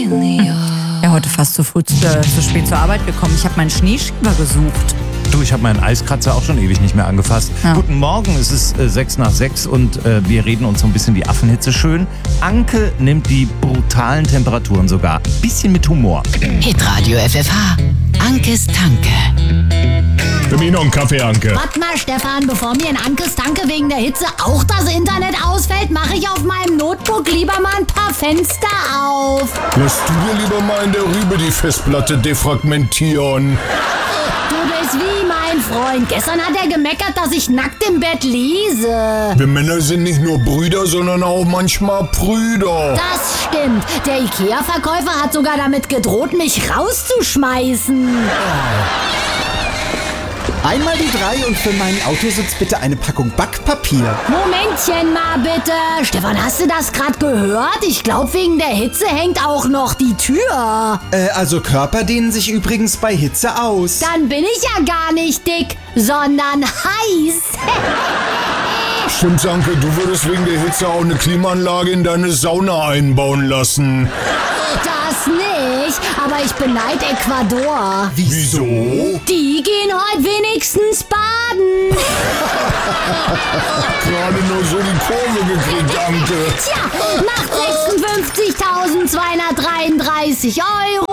Ja, heute fast zu spät zur Arbeit gekommen. Ich habe meinen Schneeschieber gesucht. Du, ich habe meinen Eiskratzer auch schon ewig nicht mehr angefasst. Ja. Guten Morgen, es ist 6:06 und wir reden uns so ein bisschen die Affenhitze schön. Anke nimmt die brutalen Temperaturen sogar ein bisschen mit Humor. Hitradio FFH. Ankes Tanke. Für mich noch einen Kaffee, Anke. Warte mal, Stefan, bevor mir in Ankes Tanke wegen der Hitze auch das Internet ausfällt, mache ich auf meinem Notebook lieber mal ein paar Fenster auf. Lässt du dir lieber mal in der Rübe die Festplatte defragmentieren. Du bist wie mein Freund. Gestern hat er gemeckert, dass ich nackt im Bett lese. Wir Männer sind nicht nur Brüder, sondern auch manchmal Brüder. Das stimmt. Der Ikea-Verkäufer hat sogar damit gedroht, mich rauszuschmeißen. Einmal die 3 und für meinen Autositz bitte eine Packung Backpapier. Momentchen mal bitte. Stefan, hast du das gerade gehört? Ich glaube, wegen der Hitze hängt auch noch die Tür. Also Körper dehnen sich übrigens bei Hitze aus. Dann bin ich ja gar nicht dick, sondern heiß. Stimmt, Anke, du würdest wegen der Hitze auch eine Klimaanlage in deine Sauna einbauen lassen. Das nicht, aber ich beneide Ecuador. Wieso? Die gehen heute wenigstens baden. Gerade nur so die Kurve gekriegt, Anke. Tja, macht 56.233 Euro.